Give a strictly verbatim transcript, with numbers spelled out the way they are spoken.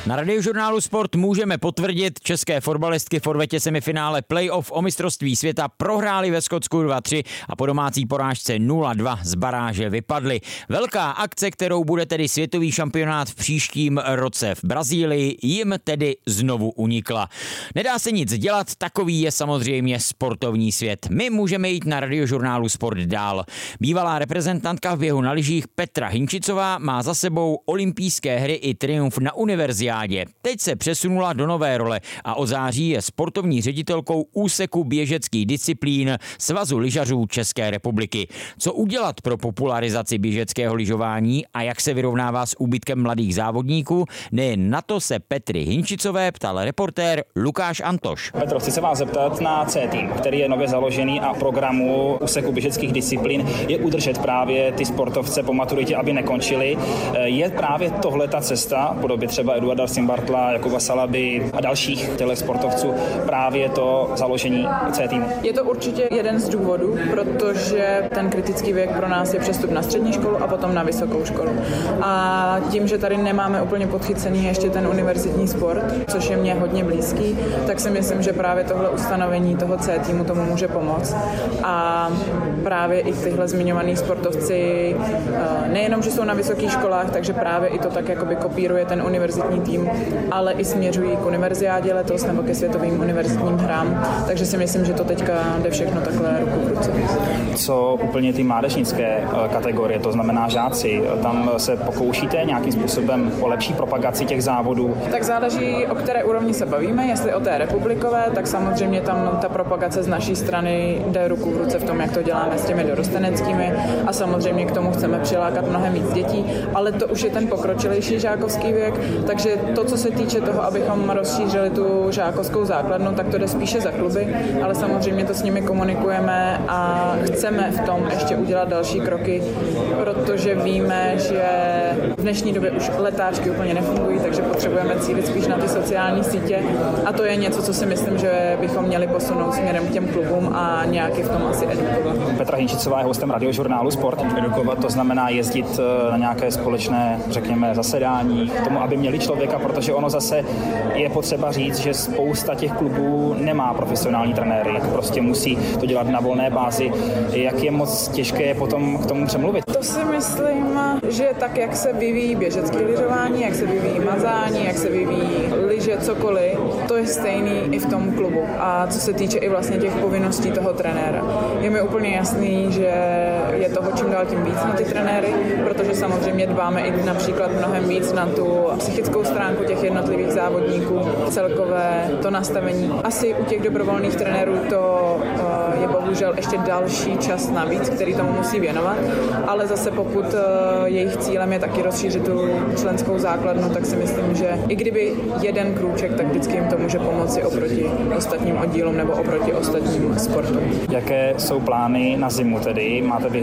Na Radiožurnálu Sport můžeme potvrdit, české fotbalistky v odvetě semifinále playoff o mistrovství světa prohrály ve Skotsku dva tři a po domácí porážce nula dva z baráže vypadly. Velká akce, kterou bude tedy světový šampionát v příštím roce v Brazílii, jim tedy znovu unikla. Nedá se nic dělat, takový je samozřejmě sportovní svět. My můžeme jít na Radiožurnálu Sport dál. Bývalá reprezentantka v běhu na lyžích Petra Hinčicová má za sebou olympijské hry i triumf na univerziádě. Teď se přesunula do nové role a od září je sportovní ředitelkou úseku běžeckých disciplín Svazu lyžařů České republiky. Co udělat pro popularizaci běžeckého lyžování a jak se vyrovnává s úbytkem mladých závodníků? Nejen na to se Petry Hinčicové ptal reportér Lukáš Antoš. Petro, chci se vás zeptat na C tým, který je nově založený a programu úseku běžeckých disciplín je udržet právě ty sportovce po maturitě, aby nekončili. Je právě tohle ta cesta, v podobě třeba Eduarda Simbartla, Jakuba Salaby a dalších těchto sportovců, právě to založení C týmu? Je to určitě jeden z důvodů, protože ten kritický věk pro nás je přestup na střední školu a potom na vysokou školu. A tím, že tady nemáme úplně podchycený ještě ten univerzitní sport, což je mně hodně blízký, tak si myslím, že právě tohle ustanovení toho C týmu tomu může pomoct. A právě i tyhle zmiňovaný sportovci, nejenom, že jsou na vysokých školách, takže právě i to tak jakoby kopíruje ten univerzitní tým, ale i směřují k univerziádě letos nebo ke světovým univerzitním hrám, takže si myslím, že to teďka jde všechno takhle ruku v ruce. Co úplně ty mládežnické kategorie, to znamená žáci, tam se pokoušíte nějakým způsobem o lepší propagaci těch závodů? Tak záleží, o které úrovni se bavíme, jestli o té republikové, tak samozřejmě tam ta propagace z naší strany jde ruku v ruce v tom, jak to děláme s těmi dorosteneckými a samozřejmě k tomu chceme přilákat mnohem víc dětí, ale to už je ten pokročilejší žákovský věk, takže to, co se týče toho, abychom rozšířili tu žákovskou základnu, tak to jde spíše za kluby, ale samozřejmě to s nimi komunikujeme a chceme v tom ještě udělat další kroky, protože víme, že v dnešní době už letáčky úplně nefungují, takže potřebujeme cílit spíš na ty sociální sítě a to je něco, co si myslím, že bychom měli posunout směrem k těm klubům a nějaký v tom asi edukovat. Petra Hinčicová je hostem Radiožurnálu Sport. Edukovat to znamená jezdit na nějaké společné, řekněme, zasedání k tomu, aby měli člověka, protože ono zase je potřeba říct, že spousta těch klubů nemá profesionální trenéry, jak prostě musí to dělat na volné bázi. Jak je moc těžké potom k tomu přemluvit? To si myslím, že tak, jak se vyvíjí běžecké lyžování, jak se vyvíjí mazání, jak se vyvíjí lyže, cokoliv, to je stejný i v tom klubu. A co se týče i vlastně těch povinností toho trenéra. Je mi úplně jasný, že je toho čím dál tím víc na ty trenéry, protože samozřejmě dbáme i například mnohem víc na tu psychickou stránku těch jednotlivých závodníků, celkové to nastavení. Asi u těch dobrovolných trenérů to je bohužel ještě další čas navíc, který tomu musí věnovat, ale zase pokud jejich cílem je taky rozšířit tu členskou základnu, tak si myslím, že i kdyby jeden krůček, tak vždycky jim to může pomoci oproti ostatním oddílům nebo oproti ostatním sportům. Jaké jsou plány na zimu tedy? Máte